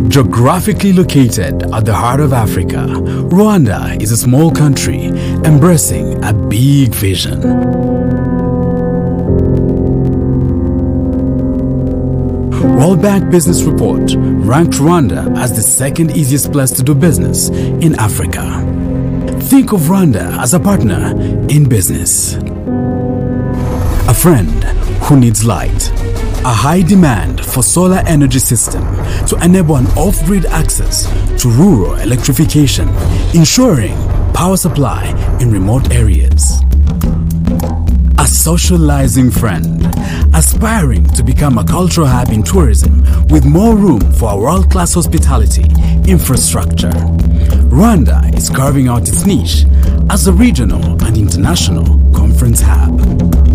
Geographically located at the heart of Africa, Rwanda is a small country embracing a big vision. World Bank Business Report ranked Rwanda as the second easiest place to do business in Africa. Think of Rwanda as a partner in business. A friend who needs light. A high demand for solar energy system to enable an off-grid access to rural electrification, ensuring power supply in remote areas. A socializing friend, aspiring to become a cultural hub in tourism with more room for a world-class hospitality infrastructure. Rwanda is carving out its niche as a regional and international conference hub.